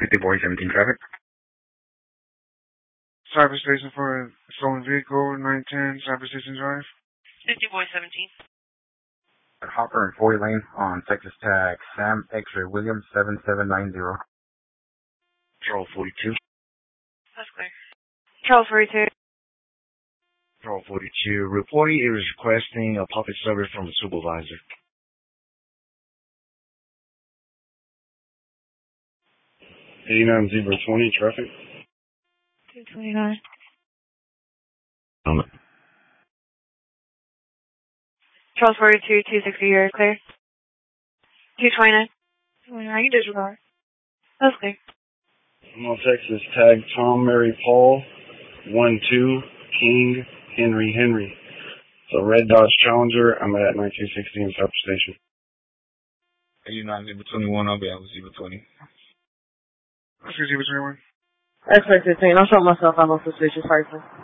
50 boy 17 traffic. Cyber Station for a stolen vehicle, 910 Cyber Station Drive. 50 boy 17. Hopper and 40 lane on Texas Tag, Sam X-Ray Williams 7790. Control 42. That's clear. Control 42. Control 42. Reporting is requesting a public service from the supervisor. 89-020 traffic. 229. Control 42, 260, you're clear. 229. 229, you disregard. That's clear. I'm on Texas Tag, Tom Mary Paul 12 King Henry. So red Dodge Challenger, I'm at 1960 in Cyber Station. 89-21, I'll be out with 020. Let's get 021. That's 15. I'll show myself I'm on suspicious person.